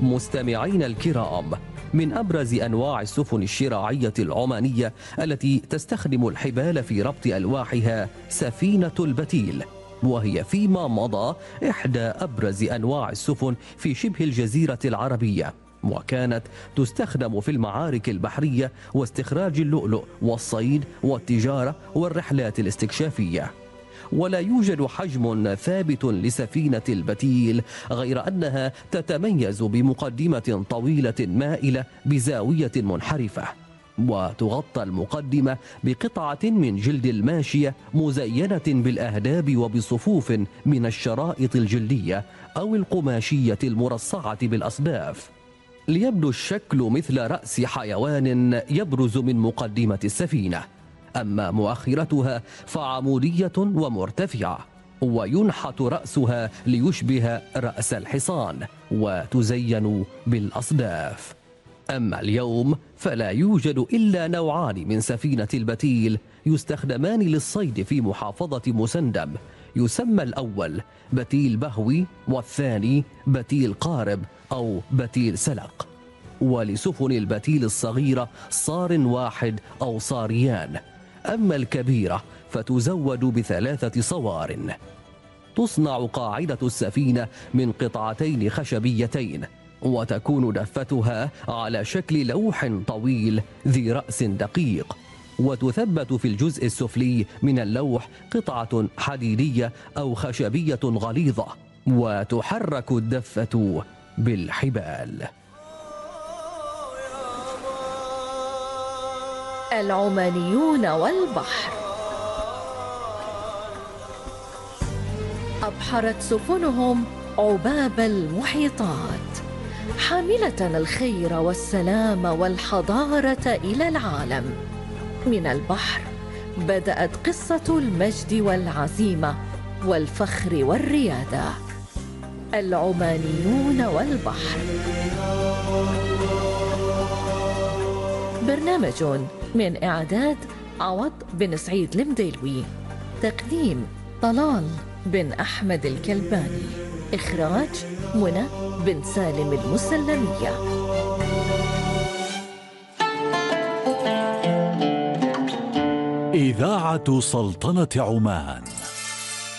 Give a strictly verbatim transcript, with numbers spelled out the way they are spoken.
مستمعين الكرام، من أبرز أنواع السفن الشراعية العمانية التي تستخدم الحبال في ربط ألواحها سفينة البتيل، وهي فيما مضى إحدى أبرز أنواع السفن في شبه الجزيرة العربية، وكانت تستخدم في المعارك البحرية واستخراج اللؤلؤ والصيد والتجارة والرحلات الاستكشافية. ولا يوجد حجم ثابت لسفينة البتيل غير أنها تتميز بمقدمة طويلة مائلة بزاوية منحرفة، وتغطى المقدمة بقطعة من جلد الماشية مزينة بالأهداب وبصفوف من الشرائط الجلدية أو القماشية المرصعة بالأصداف، ليبدو الشكل مثل رأس حيوان يبرز من مقدمة السفينة. أما مؤخرتها فعمودية ومرتفعة، وينحت رأسها ليشبه رأس الحصان وتزين بالأصداف. أما اليوم فلا يوجد إلا نوعان من سفينة البتيل يستخدمان للصيد في محافظة مسندم، يسمى الأول بتيل بهوي والثاني بتيل قارب أو بتيل سلق. ولسفن البتيل الصغيرة صار واحد أو صاريان، أما الكبيرة فتزود بثلاثة صوار. تصنع قاعدة السفينة من قطعتين خشبيتين، وتكون دفتها على شكل لوح طويل ذي رأس دقيق، وتثبت في الجزء السفلي من اللوح قطعة حديدية أو خشبية غليظة، وتحرك الدفة بالحبال. العمانيون والبحر. أبحرت سفنهم عباب المحيطات، حاملة الخير والسلام والحضارة إلى العالم. من البحر بدأت قصة المجد والعزيمة والفخر والريادة. العمانيون والبحر، برنامج من إعداد عوض بن سعيد المديلوي، تقديم طلال بن أحمد الكلباني، إخراج منى بن سالم المسلمية. إذاعة سلطنة عمان.